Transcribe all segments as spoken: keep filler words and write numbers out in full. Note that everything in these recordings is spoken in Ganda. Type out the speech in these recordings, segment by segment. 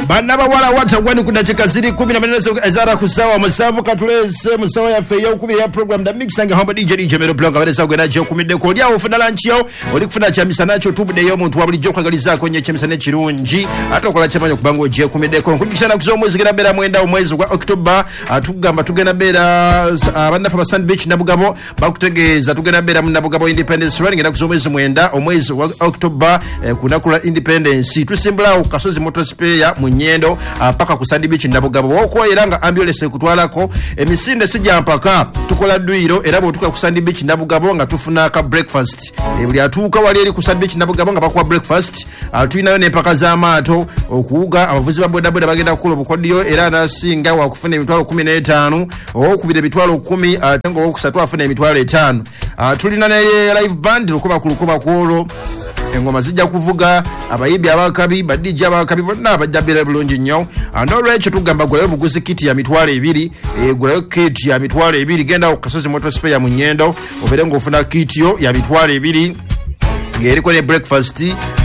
Bana bawala watagwani ku dakika ziri kumi na nane ezara kusawa musavu katulese musawa ya feya ukumi ya program da mix nange hamba D J D J Mero Blanca baresa gwena je kumide ko lya ufuna lunch yo oli kufuna cha misana cho tubude yo muntu wabuli jo kwagaliza ko nye chemisane kirungi atokola chamanyo kubango je kumide ko nkubikishana kuzo mwezi gina bera mwenda omwezi wa October atugamba tugena bera abanda fa Sand Beach nabugabo bakutegeza tugena bera munabugabo Independence running na kuzo mwezi mwenda omwezi wa October eh, kunakula Independence tusimbula ukasozi motor spare munyendo paka ku Sand Beach nabugabo woko eranga ambulance kutwalako emisinde sija mpaka tukola duiro era bo tuka ku Sand Beach nabugabo nga tufuna ka breakfast e buli atuka wali eri ku Sand Beach nabugabo nga bakwa breakfast atuyinayo ne paka za mato okuuga abavuzi ba boda boda bagenda kulo bukodiyo era nasinga wa kufuna emitwalo kumi na etaano okubira emitwalo kumi atengo okusatu afuna emitwalo etaano tulina ne live band lukuba kulukuba kwolo engoma zijja kuvuga abayibi abakabi badijja abakabi bonna abajjabira bulungi nnyo ando recho tugamba gwe buguzi kiti ya mitwalo ebiri e gwe kiti ya mitwalo ebiri genda okukasozi motor spare ya munyendo oberengo ofuna kiti yo ya mitwalo ebiri ngeri ko ne breakfast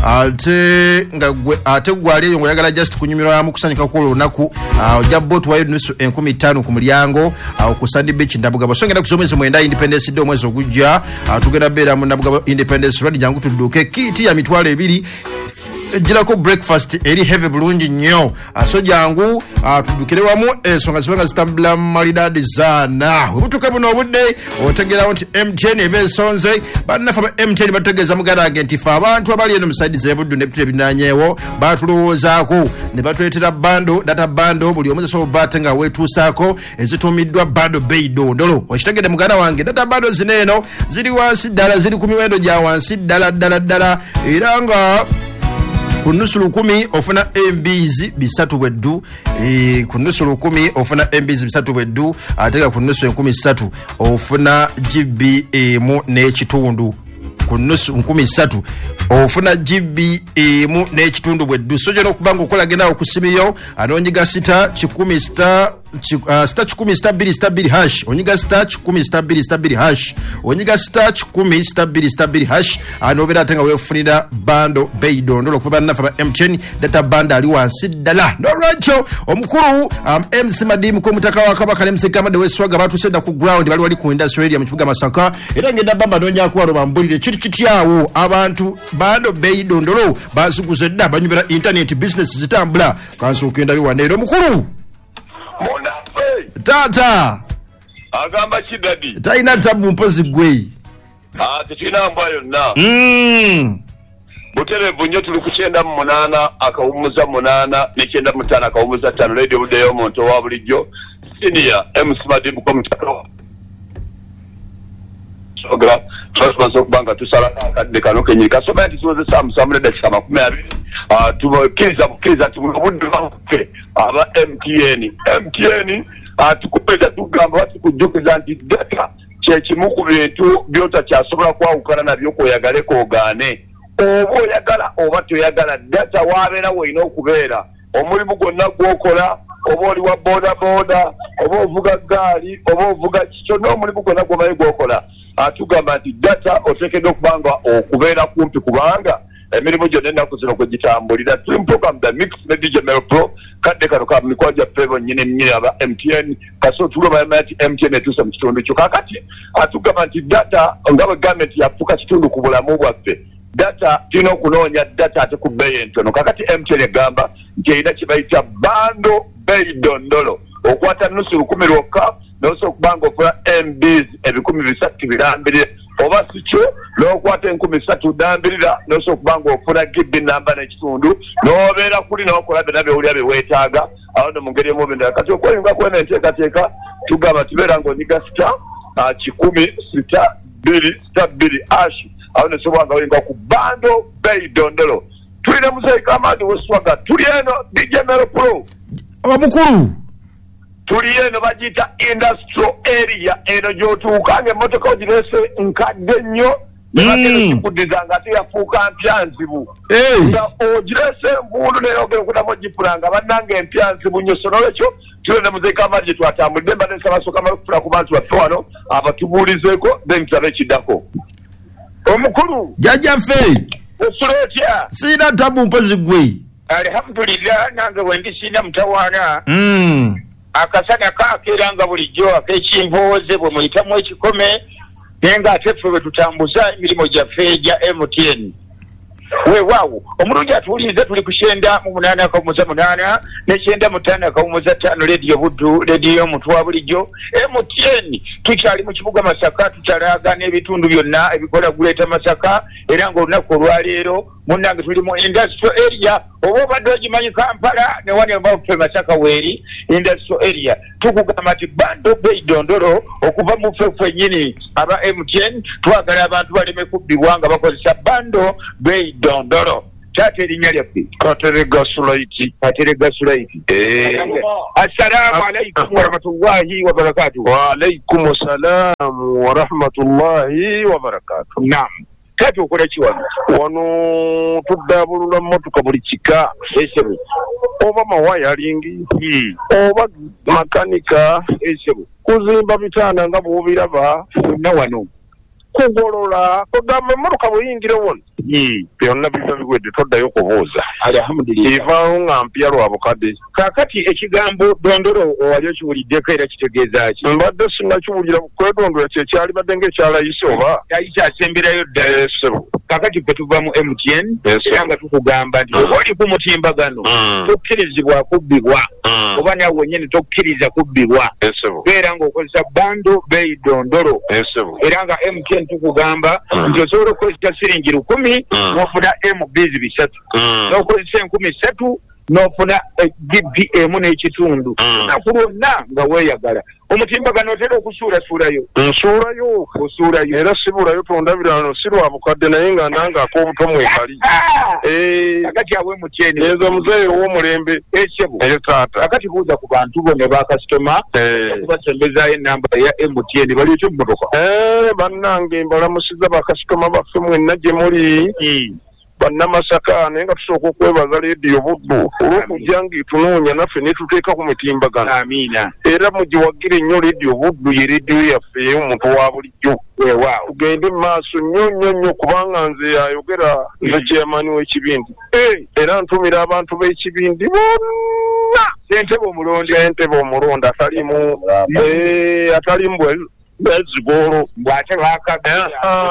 ate nga gwe ate gwali ngo yagala just kunyumira mu kusanyika ko lunaku jabot wa nusu enkumi ttaano ku mulyango ku Sand Beach ndabugabo songera kusomeza mwenda Independence do mwezi ogujja tugenda bera mu ndabugabo Independence radi jangu tuduke kiti ya mitwalo ebiri jirako breakfast eri heavy bulungi nnyo aso jangu tudukire wamu ensonga zibanga zitambula malidadi zana obutuka buno obudde otegera nti M T N ebesonze banafa ba M T N bategeza mugara agenti fa abantu abali eno muside zebuddu ne bitwe binanyewo batulowoozaako ne batwetera bando data bando buli omuze so batenga wetusaako ezitumiddwa bado beido ndolo okitegede mugara wange data bando zineno ziri wansi ddala ziri ku miwendo gya wansi ddala ddala ddala era nga kunusu lukumi ofuna M Bs bisatu bweddu e kunusu lukumi ofuna M Bs bisatu bweddu ateka kunusu enkumi ssatu ofuna G B emu n'ekitundu kunusu nkumi ssatu ofuna G B emu n'ekitundu bweddu sojo n'okubanga okola genda okusimiyo anonyiga sita kikumi sita Uh, star kumi star bili star bili hash onyiga star kumi star bili star bili hash onyiga star kumi star bili star bili hash anobera tenga wefunira bando beido ndolo kuba nafa ba M T N data banda ali wansi dala no rancho omukuru um, M C Madimu ko mutaka wa kabaka ne msika made weswaga batu seda ku ground bali wali ku industry area mu kibuga Masaka era ngenda bamba nonya ku aro bambulire chiti chiti yawo abantu bando beido ndolo basukuzedda banyubira internet business zitambula kanso okenda biwanero mukuru Mona hey. Tata agamba kidadi taina tabu mpozi gwe ah tichina ambayo na mm butere bunyo tuli kuchenda mu munana akawumuza munana nechenda mutana akawumuza tano radio budeyo monto wa bulijjo senior M C Madimu ko mutaka sogra transfer so banka tusala kadde kano kenyika so bati soze sam samule da sama kuma abi ah tubo kiza kiza tubudde bafe aba M T N M T N atukupeza tugamba wati kujukiza anti data chechi muku bintu byota kyasobola kwa ukana na byoko yagale ko gane obo yagala obato yagala data wabera weino okubeera omulimu gonna gwokola obo oli wa boda boda obo vuga gali obo vuga kicho no mulimu gonna gwomaye gwokola atugamba anti data otekedde okubanga okubeera kumpi kubanga emirimu gyonna ennaku zino kwe gitambulira tuli mu program the mix ne D J Mel Pro kadde kano ka mikwaja febo nyine nyine aba M T N kaso tuloba ati M T N etusa mu kitundu kyo kakati atugamba nti data ngaba government yafuka kitundu ku bulamu bwaffe data tino kunoonya data ate ku bbeeyi entono kakati M T N egamba nti erina kibayita bando bbeeyi dondolo okwata nusu lukumi lwokka n'osobola okubanga ofuna M Bs ebikumi bisatu birambirire oba sikyo n'okwata enkumi ssatu dambirira n'osobola okubanga ofuna gibbi namba n'ekitundu n'obeera kuli n'okola byonna byewulira byeweetaaga awo no mu ngeri emu bindala kati okweyunga kwena enteekateeka tugamba tubeera ng'onyiga sita kikumi sita bbiri sita bbiri ashi awo nesobola nga oyinga ku bando bbeeyi dondolo tulina muzeyi Kamadi weswaga tuli eno D J Mel Pro omukulu tuli eno bagita industrial area eno gyotuuka ng'emmotoka ogirese nkadde nnyo nebagenda nga ate yafuuka mpya nzibu nga ogirese embuulu naye ogenda okudamu ogipulanga bannanga empya nzibu nnyo so nolwekyo tuli ne muzeyi Kamadi gye twatambulidde mbadde nsaba basooka malokufuna ku bantu baffe wano abatubuulizeeko then tulabe ekiddako omukulu jajjaffe osulotya sina tabu mpozi gwe alhamdulillah nange wendi sina mutawaana mm akasana kakeeranga bulijjo ak'ekimpoze bwe muyitamu ekikome naye ng'ate ffe bwe tutambuza emirimu gyaffe egya M T N weewaawo omulungi atuwulirize tuli ku kyenda mu munaana akawumuza munaana ne kyenda mu ttaano akawumuza ttaano rediyo buddu rediyo omuntu wa bulijjo M T N tukyali mu kibuga Masaka tukyalaagana ebitundu byonna ebikola guleeta Masaka era ng'olunaku olwaleero munnange tuli mu industrial area oba obadde ogimanyi Kampala ne wane baffe Masaka weeri industrial area tukugamba nti bando beidondolo okuva mu ffe ffennyini aba M T N twagala abantu baleme kubbibwa nga bakozesa bando beidondolo tate erinnya lyaffe Katerega Sulaiti. Katerega Sulaiti. Eh. Assalamu alaikum wa rahmatullahi wa barakatuh. Wa alaikum assalam wa rahmatullahi wa barakatuh. Naam. Tate okola ki wano? Wano tuddabulula mmotoka buli kika. Esebo. Oba mawayalingi. Hmm. Oba makanika. Esebo. Kuzimba bitanda nga bw'obiraba. Wonna wano. Kugolola. Kugamba emmotoka bw'eyingira wano. Hmm. Byonna biba biwedde toddayo kubuuza. Alhamdulillah. Evaawo nga mpya lwa bukadde. Kaakati ekigambo dondolo wali okiwuliddeko era kitegeeza ki? Mbadde sinnakiwulira kwedondolo kye kyali badde ng'ekyalayise oba yali kyasemberayo ddala. Sebo. Kaakati ffe tuva mu M T N Yes, era nga tukugamba nti oba oli ku mutimbagano Mm. tokkirizibwa kubbibwa Mm. oba nawe wennyini tokkiriza kubbibwa Esebo. beera ng'okozesa bando beidondolo Esebo. era nga M T N tukugamba Mm. nti osobola okukozesa siringi lukumi Mm. n'ofuna M Bs bisatu Mm. n'okozesa enkumi ssatu n'ofuna G B emu n'ekitundu Mm. lunaku lwonna nga weeyagala omutimbagano otera okusuulasuulayo Nsuulayo. osuulayo Era sibulayo tondabira wano si lwa bukadde naye nga nange ak'obuto mwekali. Eh. kakati awe mutyeni Yezo muzeeyi ow'omulembe. esebo Eyo taata. kakati buuza ku bantu bo ne bakasitoma Eh. okubasembezaayo enamba ya M T N bali ekyo mmotoka Eh, bannange mbalamusiza bakasitoma baffe mwenna gye muli. Bannamasaka naye nga tusooka okwebaza leediyo buddu olw'okujja ng'etunoonya naffe ne tuteeka ku mitimbagano. amiina Era mugiwagire nnyo leediyo buddu ye leediyo yaffe ey'omuntu wa bulijjo. weewaawo Tugende mu maaso nnyo nnyo nnyo kubanga nze ayogera nga chairman w'ekibindi. Eh, era ntumira abantu b'ekibindi bonna. ssentebe omulonde Ssentebe omulonde atalimu eh, atalimu bwe- bwezigolo. bw'ate baakaga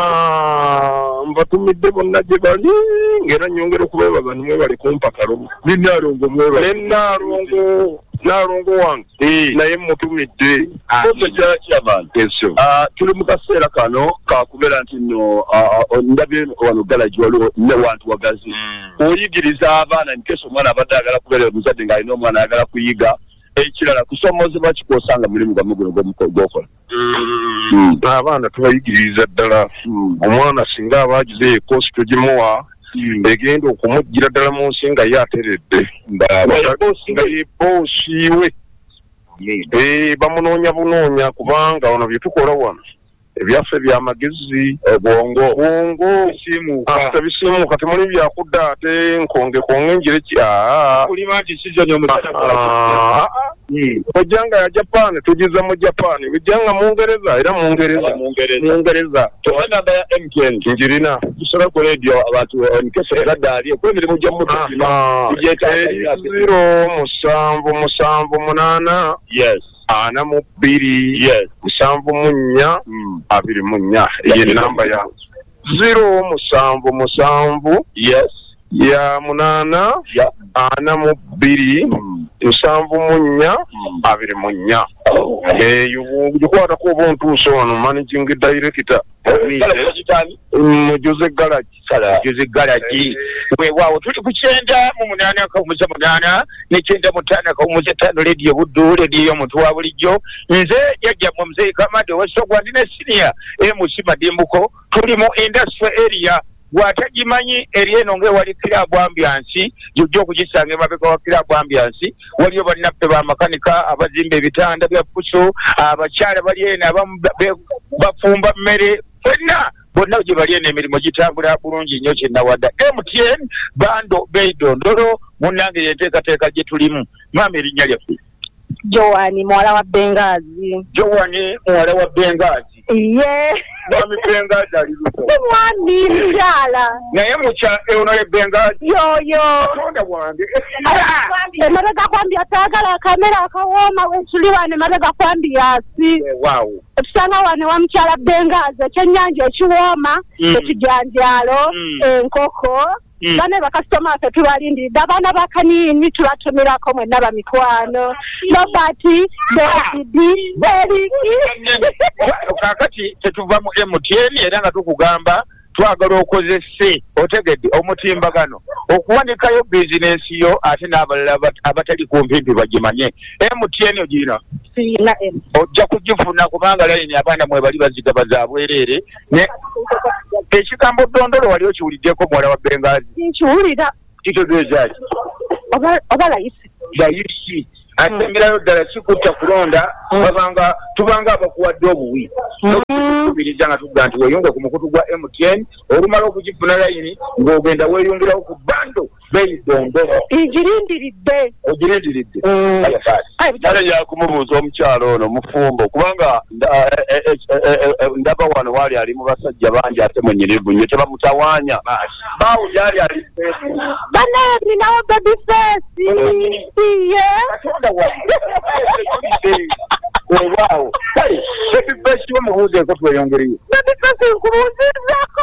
Mbatumidde bonna gye bali ng'era nnyongera okubeebaza nimwe bali kumpa kalulu. ne Naalongo mwebale Ne Naalongo Naalongo wange naye mutumidde. Kose kyaki abantu eso. tuli mu kaseera kano kakubeera nti nno ndabye wano galagi waliwo ne wantu wagazi oyigiriza abaana nkeso omwana abadde ayagala kubeera omuzadde ng'alina omwana ayagala kuyiga ekirala kusomozebwa kikosanga mulimu gwamu guno gwokola Abaana tubayigiriza ddala. Omwana singa aba agize ekoosi tugimuwa egenda okumuggira ddala mu nsi nga ye ateredde nga ye boosi we. Eh, bamunoonya bunoonya kubanga wano bye tukola wano ebyaffe by'amagezi obwongo bwongo simuuka bisimuuka temuli byakudda ate nkonge konge njire ki aa kulima nti sizoni omusana ojjanga ya Japan tugiza mu Japan bijjanga mu Ngereza era mu Ngereza mu Ngereza namba ya M T N njirina tusobola ku radio abantu nkese eraddaali okwemirimu gya mutima zero musanvu musanvu munaana yes ana mu bbiri yes musanvu mu nnya abiri mu nnya eyo namba ya zero musanvu musanvu yes ya munaana ya ana mu bbiri musanvu mu nnya abiri mu nnya eyo gikwatako oba ontuuse wano managing director mujuze galagi juzi galagi weewaawo tuli ku kyenda mu munaana akawumuza munaana ne kyenda mu ttaano akawumuza ttaano rediyo buddu rediyo y'omuntu wa bulijjo nze jjajjammwe muzeeyi Kamadi ow'Essogwa ndi ne siniya M C Madimbuko tuli mu industrial area bw'atagimanyi eri eno ng'ewali kiraabu ambiansi jjojja okugisanga emabega wa kiraabu ambiansi waliyo bannaffe bamakanika abazimba ebitanda bya pusu abakyala bali eno abamu bafumba mmere fenna bonna gye bali eno emirimu gitambula bulungi nnyo kyennawadda M T N bando beidondolo munnange yenteekateeka gye tulimu maama erinnya lyaffe Joani muwala wa Bengazi. Joani muwala wa Bengazi Ye. Mwami Bengazi ali luto. Mwami mjala. Naye mucha ono ye Bengazi. Yo yo. Tonda wange. Marega kwambia tagala kamera akawoma wesuliwane marega kwambia si. Wow. Tusanga wane wa mchala Bengazi chenyanja ekiwoma ekijanjalo enkoko. Bane bakasitoma ffe tubalindidde abaana bakanini tubatumirako mwenna bamikwano nobati David Beriki kakati tetuva mu M T N era nga tukugamba twagala okozese otegedde omutimbagano okuwanikayo bizinensi yo ate n'abalala abatali kumpimpi bagimanye. M T N ogirina sirina M ojja kugifuna kubanga layini abaana mwe bali bazigaba za bwereere ekigambo Dondolo wali okiwuliddeko muwala wa Bengazi nkiwulira kitegeeza ki oba oba layisi layisi atemberayo ddala kikutta kulonda babanga tubanga abakuwadde obuwi nokubiriza nga tugga nti weeyunge ku mukutu gwa M T N olumala okugifuna layini ng'ogenda weeyongerawo ku bando beyi Dondolo ngirindiridde ogirindiridde kale yakumubuuza omukyalo ono mufumbo kubanga ndaba wano waali ali mu basajja bangi ate mwenyirivu nnyo tebamutawaanya baawo gyali ali bane ninawo baby face iye waawo kale baby face wemubuuzeeko tweyongereyo baby face nkubuuzizaako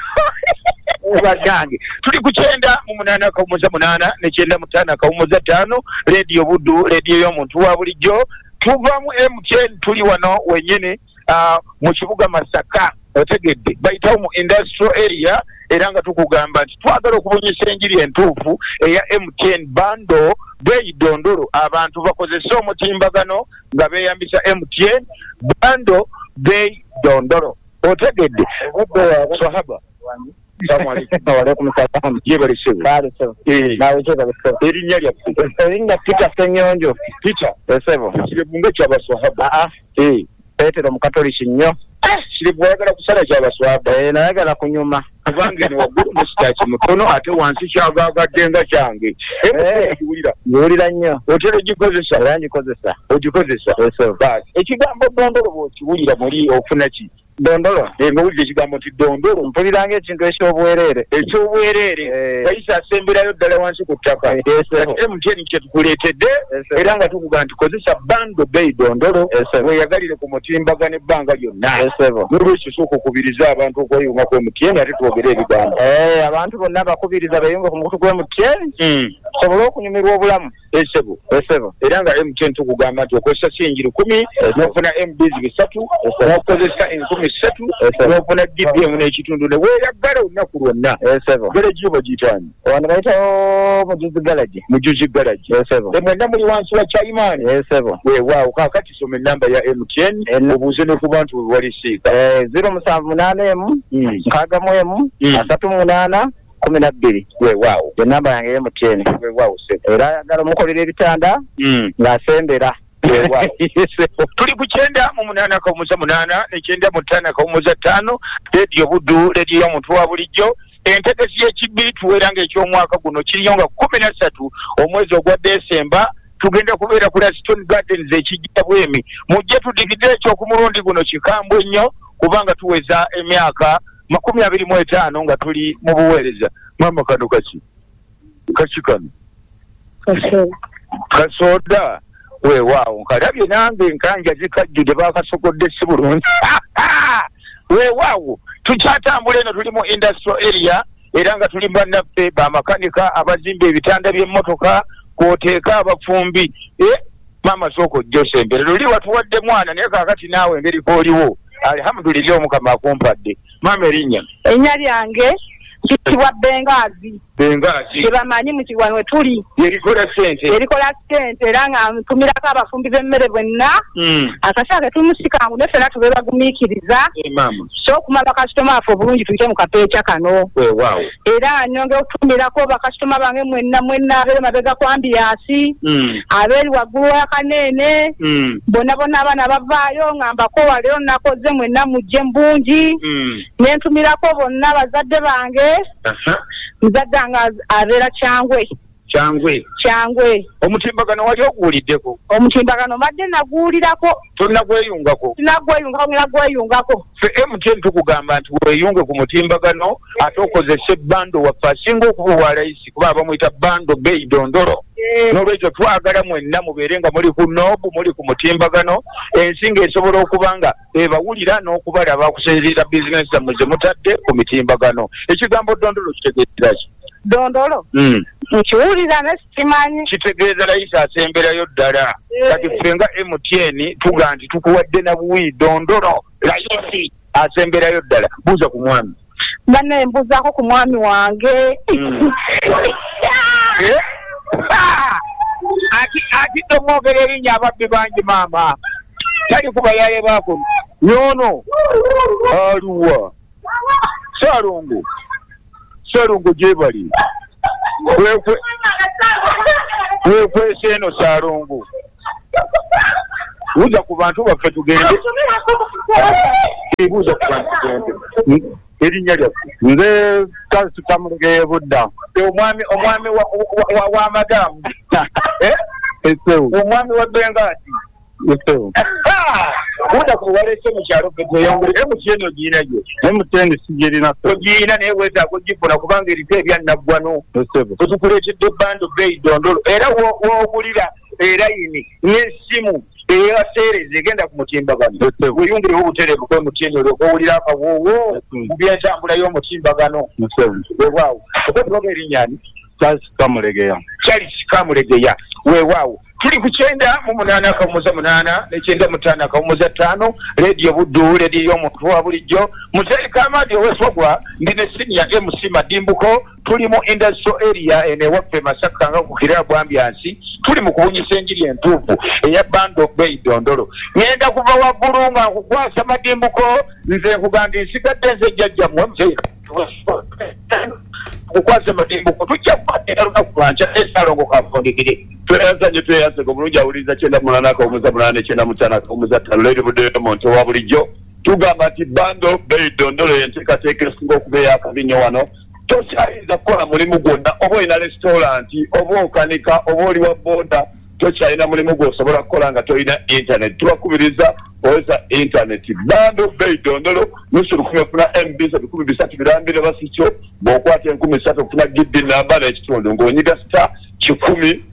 bagange tuli ku kyenda mu munaana akawumuza munaana ne kyenda mutaano akawumuza ttaano rediyo Buddu rediyo y'omuntu wa bulijjo tuva mu M T N tuli wano wennyini mu kibuga Masaka otegedde bayitawo mu industrial area era nga tukugamba nti twagala okubunyisa enjiri entuufu eya M T N bando beyi Dondolo abantu bakozesa omutimbagano nga beeyambisa M T N bando beyi Dondolo otegedde Swahaba Waalaikum salaam. Jebali sebu. Bali sebu. Eh. Nawe jebali sebu. Erinnya lyaffe. Erinnya Peter Senyonjo. Peter. Sebu. Kirebunga ky'Abaswahaba. Ah. Eh. Petero Mukatoliki nnyo. Kirebu ayagala kusala ky'Abaswahaba. Eh, nayagala kunyuma. Abange ne waggulu musitaaki mutono ate wansi kyagaagadde nga kyange. Eh. Kiwulira. Yulira nnyo. Otera ogikozesa. Era ngikozesa. Ogikozesa. Sebu. Baasi. Ekigambo Dondolo bw'okiwulira muli ofuna ki? Dondolo. Eh, ngawulira ekigambo nti Dondolo. Mpuliranga ekintu eky'obwereere. Eky'obwereere. Bayise asemberayo ddala wansi ku ttaka. M T N kyetukuleetedde era nga tukuga nti kozesa bando beyi Dondolo weeyagalire ku mutimbagano ebbanga lyonna. N'olwekyo sooka okubiriza abantu okweyunga ku M T N ate twogere ebigambo. Abantu bonna bakubiriza beeyunge ku mukutu gwa M T N sobole okunyumirwa obulamu. Esebo. Esebo. Era nga M T N tukugamba nti okozesa singi lukumi n'ofuna M Bs bisatu n'okozesa enkumi ssatu n'ofuna D B M n'ekitundu ne weeyagala olunaku lwonna. Esebo. Galaji bagiyitaani. Wano bayitawo Mujuzi Galaji. Mujuzi Galaji. Esebo. Mwenna muli wansi wa Chaimaani. Esebo. Weewaawo kaakati soma ennamba ya M T N obuuze ne ku bantu bwe wali siika. zero musanvu munaana emu nkaaga mu emu asatu munaana kumi na bbiri. Weewaawo. Ennamba yange y'M T N. Weewaawo sebo. Era ayagala omukolera ebitanda ng'asembera. Tuli ku kyenda mu munaana akawumuza munaana nekyenda mu ttaano akawumuza ttaano rediyo Buddu rediyo y'omuntu wa bulijjo. Entegesi y'ekibbiri tuweera ng'ekyomwaka guno kiriyo nga kumi na ssatu omwezi ogwa Desemba tugenda kubeera ku Stone Gardens ekijja bwemi. Mujje tudigide ekyo ku mulundi guno kikambwe nnyo kubanga tuweza emyaka makumi abiri mu etaano nga tuli mu buweereza. Mama kano kaki kaki kano kasoda weewaawo nkalabye nange enkanja zikajjudde baakasogodde si bulungi. Weewaawo tukyatambula eno tuli mu industrial area era nga tuli bannaffe bamakanika abazimba ebitanda by'emmotoka kwoteeka abafumbi. Eh, maama sooka ojja osembere luli watuwadde mwana naye kaakati naawe engeri kooliwo alhamdulillah omukama akumpadde. Maama erinnya? Erinnya lyange kitibwa Bengazi. Bengazi. Tebamanyi mu kiwano we tuli. Yerikola ssente. Yerikola ssente era nga ntumirako abafumbi b'emmere bwenna. Akasa ke tumusikangu ne ffenna tube bagumiikiriza. Maama. So okumala bakasitoma affe obulungi tuyite mu kapeeca kano. Weewaawo. Era nyonge okutumirako bakasitoma bange mwenna mwenna abeere mabega ku ambiyasi. Abeeri waggulu wa Kaneene. Bonna bonna abaana bavaayo ngambako waleero nakoze mwenna mujje mbungi. Ne ntumirako bonna bazadde bange. Mzadde nga abeera Kyangwe. Kyangwe. Kyangwe. Omutimbagano wali oguwuliddeko? Omutimbagano mbadde naguwulirako. Tonnagweyungako? Sinagweyungako, nagweyungako. Ffe M T N tukugamba nti weeyunge ku mutimbagano ate okozese bando waffe asinga okuba owa layisi kuba abamuyita bando beyi dondolo. N'olwekyo twagala mwenna mubeere nga muli ku noobu muli ku mutimbagano ensinga esobola okuba nga ebawulira n'okubalaba okusinziira bizinensi zammwe ze mutadde ku mitimbagano. Ekigambo dondolo kitegeeza ki? Dondolo? Nkiwulira ne sikimanyi. Kitegeeza layisi asemberayo ddala. Kati ffe nga M T N tuga nti tukuwadde na buwi dondolo layisi asemberayo ddala. Buuza ku mwami. Banne mbuzaako ku mwami wange. Ati ati tomwogera erinnya ababbi bangi maama. Tali kuba yaye baako. Nyono. Aluwa. Salongo. Salongo gyebali. Kwekwe. Kwekwe seno Salongo. Buuza ku bantu baffe tugende. Buuza ku bantu tugende. Erinnya lyaffe. Nze kasi Kamulegeye Budda. Omwami omwami wa wa, wa madamu. Eh? Esewu. Omwami wa Bengati. Esewu. Buuza ku walese mu kyalo kweyongere M T N ogiyinayo. M T N sigirina. Ogiyina naye weetaaga ogifuna kubanga eriko ebyannaggwano. Esewu. Tukuleetedde bando beyi dondolo era woowulira erayini n'essimu eyaseereza egenda ku mutimbagano. Weyungirewo obutereevu kwa M T N olwo owulira akawoowo mu byentambula y'omutimbagano. Weewaawo. Okwetulooga erinnya ani? Charles Kamulegeya. Charles Kamulegeya. Weewaawo. Tuli ku kyenda mu munaana akawumuza munaana n'ekyenda mu ttaano akawumuza ttaano leediyo Buddu leediyo y'omuntu wa bulijjo Muteeri Kamadi ow'Essogwa ndi ne senior M C Madimbuko tuli mu industrial area ene waffe Masaka nga ku kiraabu ambiansi tuli mu kuwunyisa enjiri entuufu eya bando beyi dondolo ngenda kuva waggulu nga nkukwasa Madimbuko nze nkugamba nsigadde nze jjajjammwe Muteeri kukwasa Madimbuko tujja kukwatira lunaku lwanca esalongo kafundikire tweyanzanye tweyanze omulungi awuliriza kyenda munaana akawumuza munaana ekyenda mu ttaano akawumuza ttaano leedi budde omuntu owa bulijjo tugamba nti bando beyi dondolo yenteekateeka esinga okuba ey'akabinyo wano tokyayinza kukola mulimu gwonna oba olina restauranti oba okanika oba oli wa booda tokyalina mulimu gw'osobola kukola nga tolina internet tubakubiriza oweza internet bando beyi dondolo nusu lukumi ofuna M B ebikumi bisatu birambire basikyo bw'okwata enkumi ssatu ofuna gidi namba n'ekitundu ng'onyiga sita kikumi